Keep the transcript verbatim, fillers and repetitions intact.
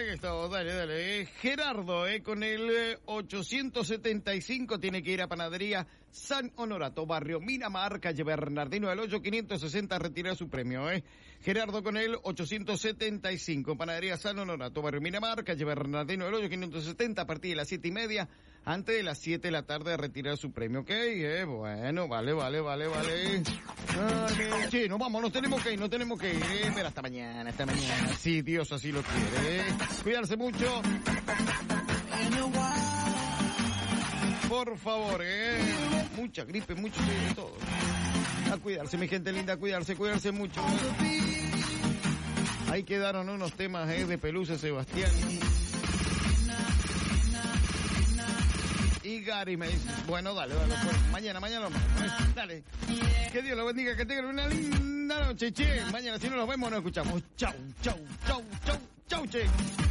que estamos, dale, dale. Gerardo, eh, con el eh, ochocientos setenta y cinco tiene que ir a Panadería San Honorato, barrio Miramar, calle Bernardino del Hoyo, quinientos sesenta, retirar su premio, eh. Gerardo con el ochocientos setenta y cinco, Panadería San Honorato, barrio Miramar, calle Bernardino del Hoyo, quinientos setenta, a partir de las siete y media, antes de las siete de la tarde, a retirar su premio, ok, eh, bueno, vale, vale, vale, vale. Ay, sí, nos vamos, nos tenemos que ir, nos tenemos que ir, eh. Pero hasta mañana, hasta mañana, si Dios así lo quiere, eh. Cuidarse mucho. Por favor, eh. Mucha gripe, mucho de todo. A cuidarse, mi gente linda, a cuidarse, cuidarse mucho. Ahí quedaron unos temas eh, de Pelusa Sebastián. Y Gary me dice, bueno, dale, dale, pues, mañana, mañana lo vemos, eh. Dale. Que Dios los bendiga, que tengan una linda noche, che. Mañana si no nos vemos, nos escuchamos. Chau, chau, chau, chau, chau, che.